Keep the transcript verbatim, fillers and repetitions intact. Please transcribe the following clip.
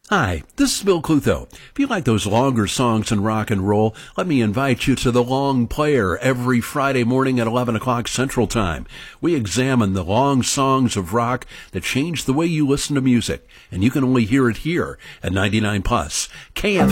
Hi, this is Bill Clutho. If you like those longer songs in rock and roll, let me invite you to The Long Player every Friday morning at eleven o'clock Central Time. We examine the long songs of rock that change the way you listen to music, and you can only hear it here at ninety-nine plus K F M.